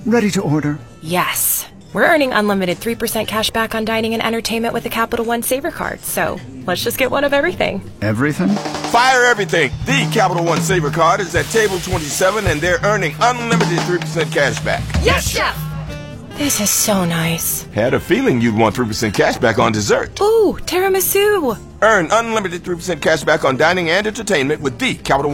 Ready to order. Yes. We're earning unlimited 3% cash back on dining and entertainment with the Capital One Saver card, so let's just get one of everything. Everything? Fire everything. The Capital One Saver card is at table 27 and they're earning unlimited 3% cash back. Yes, Chef! This is so nice. Had a feeling you'd want 3% cash back on dessert. Ooh, tiramisu! Earn unlimited 3% cash back on dining and entertainment with the Capital One